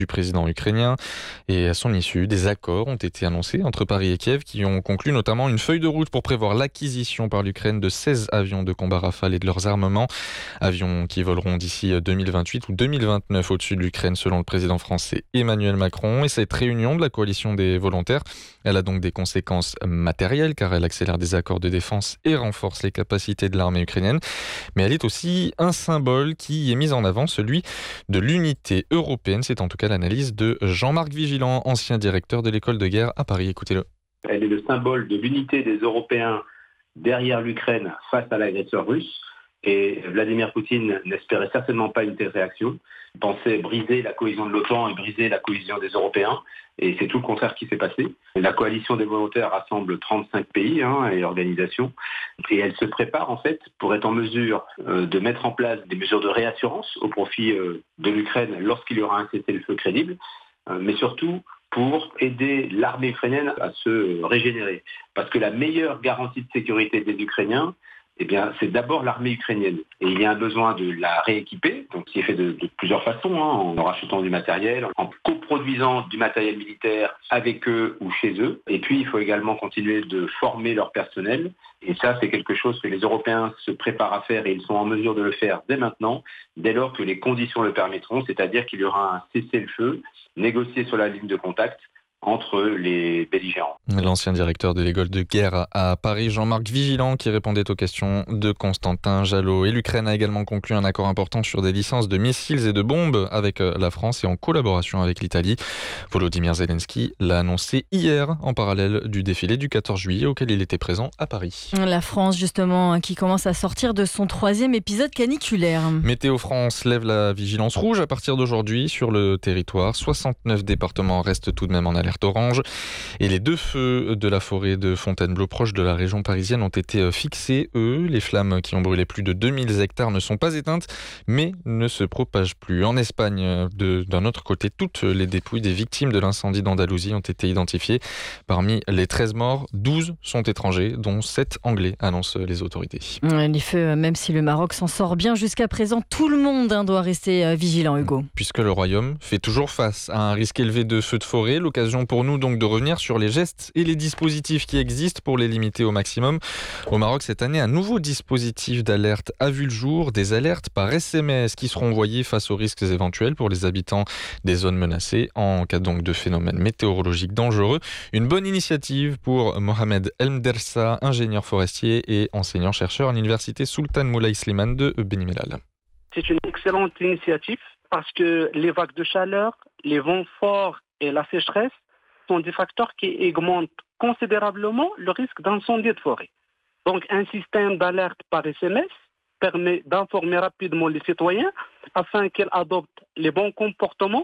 du président ukrainien. Et à son issue, des accords ont été annoncés entre Paris et Kiev qui ont conclu notamment une feuille de route pour prévoir l'acquisition par l'Ukraine de 16 avions de combat Rafale et de leurs armements. Avions qui voleront d'ici 2028 ou 2029 au-dessus de l'Ukraine selon le président français Emmanuel Macron. Et cette réunion de la coalition des volontaires, elle a donc des conséquences matérielles car elle accélère des accords de défense et renforce les capacités de l'armée ukrainienne. Mais elle est aussi un symbole qui est mis en avant, celui de l'unité européenne. C'est en tout cas l'analyse de Jean-Marc Vigilant, ancien directeur de l'école de guerre à Paris. Écoutez-le. Elle est le symbole de l'unité des Européens derrière l'Ukraine face à l'agresseur russe. Et Vladimir Poutine n'espérait certainement pas une telle réaction. Il pensait briser la cohésion de l'OTAN et briser la cohésion des Européens. Et c'est tout le contraire qui s'est passé. La coalition des volontaires rassemble 35 pays et organisations. Et elle se prépare en fait pour être en mesure de mettre en place des mesures de réassurance au profit de l'Ukraine lorsqu'il y aura un cessez-le-feu crédible. Mais surtout pour aider l'armée ukrainienne à se régénérer. Parce que la meilleure garantie de sécurité des Ukrainiens, c'est d'abord l'armée ukrainienne. Et il y a un besoin de la rééquiper, donc qui est fait de plusieurs façons, en rachetant du matériel, en coproduisant du matériel militaire avec eux ou chez eux. Et puis, il faut également continuer de former leur personnel. Et ça, c'est quelque chose que les Européens se préparent à faire et ils sont en mesure de le faire dès maintenant, dès lors que les conditions le permettront, c'est-à-dire qu'il y aura un cessez-le-feu négocié sur la ligne de contact entre les belligérants. L'ancien directeur de l'école de guerre à Paris, Jean-Marc Vigilant, qui répondait aux questions de Constantin Jallot. Et l'Ukraine a également conclu un accord important sur des licences de missiles et de bombes avec la France et en collaboration avec l'Italie. Volodymyr Zelensky l'a annoncé hier en parallèle du défilé du 14 juillet auquel il était présent à Paris. La France, justement, qui commence à sortir de son 3e épisode caniculaire. Météo France lève la vigilance rouge à partir d'aujourd'hui sur le territoire. 69 départements restent tout de même en alerte orange. Et les 2 feux de la forêt de Fontainebleau proche de la région parisienne ont été fixés. Les flammes qui ont brûlé plus de 2000 hectares ne sont pas éteintes, mais ne se propagent plus. En Espagne, d'un autre côté, toutes les dépouilles des victimes de l'incendie d'Andalousie ont été identifiées. Parmi les 13 morts, 12 sont étrangers, dont 7 anglais, annoncent les autorités. Les feux, même si le Maroc s'en sort bien jusqu'à présent, tout le monde doit rester vigilant, Hugo. Puisque le Royaume fait toujours face à un risque élevé de feux de forêt, l'occasion pour nous donc de revenir sur les gestes et les dispositifs qui existent pour les limiter au maximum. Au Maroc, cette année, un nouveau dispositif d'alerte a vu le jour, des alertes par SMS qui seront envoyées face aux risques éventuels pour les habitants des zones menacées en cas donc de phénomènes météorologiques dangereux. Une bonne initiative pour Mohamed Elmdersa, ingénieur forestier et enseignant-chercheur à l'université Sultan Moulay Slimane de Beni Mellal. C'est une excellente initiative parce que les vagues de chaleur, les vents forts et la sécheresse sont des facteurs qui augmentent considérablement le risque d'incendie de forêt. Donc un système d'alerte par SMS permet d'informer rapidement les citoyens afin qu'ils adoptent les bons comportements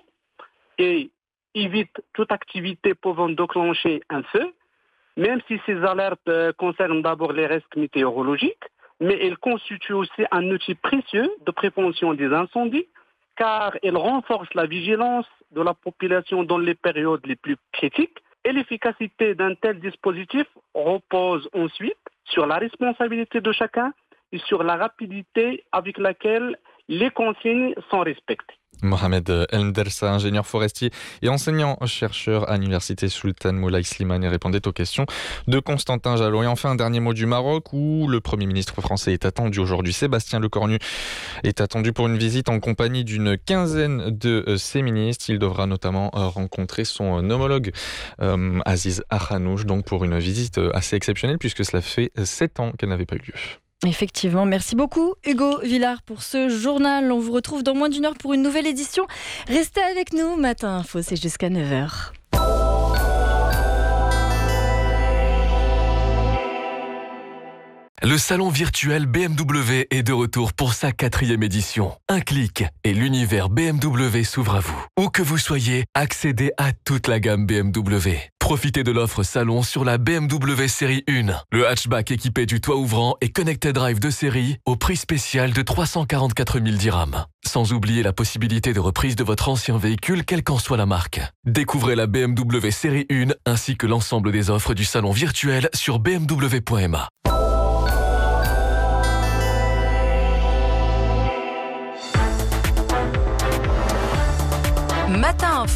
et évitent toute activité pouvant déclencher un feu, même si ces alertes concernent d'abord les risques météorologiques, mais elles constituent aussi un outil précieux de prévention des incendies car elles renforcent la vigilance de la population dans les périodes les plus critiques et l'efficacité d'un tel dispositif repose ensuite sur la responsabilité de chacun et sur la rapidité avec laquelle les consignes sont respectées. Mohamed Elmdersa, ingénieur forestier et enseignant-chercheur à l'université Sultan Moulay Slimane, répondait aux questions de Constantin Jallot. Et enfin, un dernier mot du Maroc où le Premier ministre français est attendu aujourd'hui. Sébastien Lecornu est attendu pour une visite en compagnie d'une quinzaine de ses ministres. Il devra notamment rencontrer son homologue Aziz Akhanouch, donc pour une visite assez exceptionnelle puisque cela fait 7 ans qu'elle n'avait pas eu lieu. Effectivement, merci beaucoup Hugo Villard pour ce journal. On vous retrouve dans moins d'1 heure pour une nouvelle édition. Restez avec nous, Matin Info, c'est jusqu'à 9h. Le salon virtuel BMW est de retour pour sa 4e édition. Un clic et l'univers BMW s'ouvre à vous. Où que vous soyez, accédez à toute la gamme BMW. Profitez de l'offre salon sur la BMW série 1. Le hatchback équipé du toit ouvrant et connected drive de série au prix spécial de 344 000 dirhams. Sans oublier la possibilité de reprise de votre ancien véhicule, quelle qu'en soit la marque. Découvrez la BMW série 1 ainsi que l'ensemble des offres du salon virtuel sur bmw.ma. Matin